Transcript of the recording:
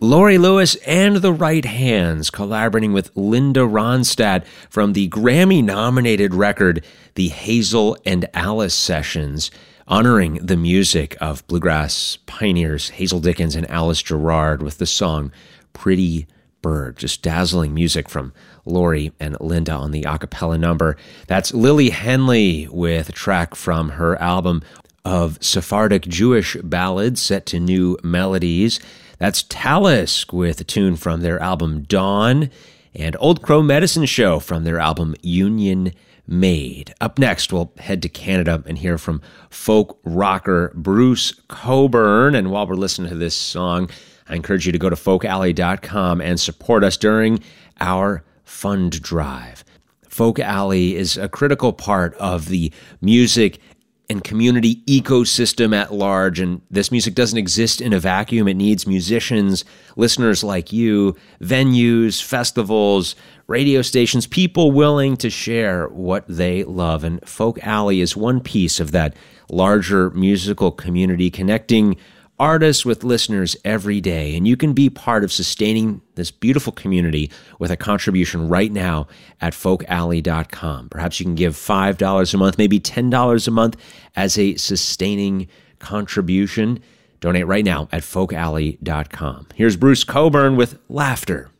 Laurie Lewis and the Right Hands collaborating with Linda Ronstadt from the Grammy-nominated record, The Hazel and Alice Sessions, honoring the music of bluegrass pioneers Hazel Dickens and Alice Gerrard with the song Pretty Bird. Just dazzling music from Laurie and Linda on the a cappella number. That's Lily Henley with a track from her album of Sephardic Jewish ballads set to new melodies. That's Talisk with a tune from their album Dawn, and Old Crow Medicine Show from their album Union Made. Up next, we'll head to Canada and hear from folk rocker Bruce Cockburn. And while we're listening to this song, I encourage you to go to folkalley.com and support us during our fund drive. Folk Alley is a critical part of the music and community ecosystem at large, and this music doesn't exist in a vacuum. It needs musicians, listeners like you, venues, festivals, radio stations, people willing to share what they love. And Folk Alley is one piece of that larger musical community, connecting artists with listeners every day. And you can be part of sustaining this beautiful community with a contribution right now at folkalley.com. Perhaps you can give $5 a month, maybe $10 a month as a sustaining contribution. Donate right now at folkalley.com. Here's Bruce Cockburn with Laughter.